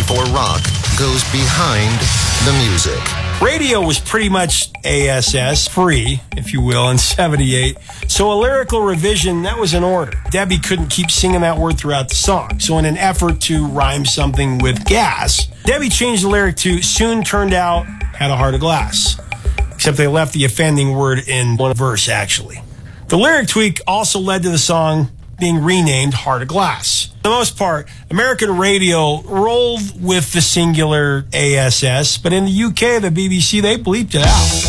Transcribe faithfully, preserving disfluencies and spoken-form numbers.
seventy-four Rock goes behind the music. Radio was pretty much A S S, free, if you will, in seventy-eight. So a lyrical revision, that was in order. Debbie couldn't keep singing that word throughout the song. So in an effort to rhyme something with gas, Debbie changed the lyric to soon turned out had a heart of glass. Except they left the offending word in one verse, actually. The lyric tweak also led to the song being renamed Heart of Glass. For the most part, American radio rolled with the singular A S S, but in the U K, the B B C, they bleeped it out.